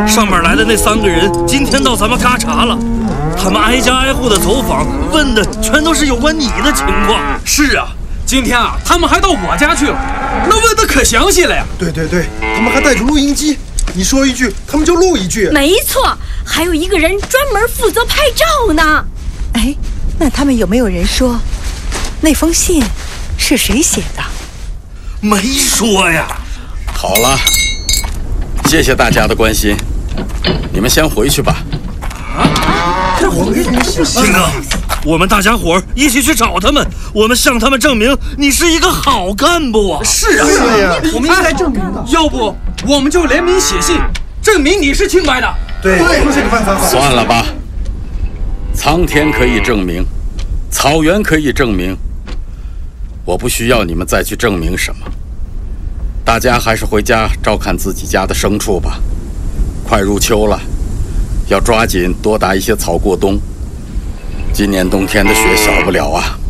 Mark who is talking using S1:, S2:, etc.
S1: 上面来的那3个人今天到咱们嘎查了，他们挨家挨户的走访，问的全都是有关你的情况。
S2: 是啊，今天啊，他们还到我家去了，那问的可详细了呀。
S3: 对，他们还带着录音机，你说一句，他们就录一句。
S4: 没错，还有一个人专门负责拍照呢。
S5: 哎，那他们有没有人说，那封信是谁写的？
S1: 没说呀。
S6: 好了，谢谢大家的关心，你们先回去吧。
S1: 金哥，我们大家伙儿一起去找他们，我们向他们证明你是一个好干部啊！
S2: 是啊，
S3: 对呀，
S2: 我们应该证明的。要不我们就联名写信，证明你是清白的。
S3: 对，这个办法好。
S6: 算了吧，苍天可以证明，草原可以证明，我不需要你们再去证明什么。大家还是回家照看自己家的牲畜吧。快入秋了，要抓紧多打一些草过冬。今年冬天的雪小不了啊。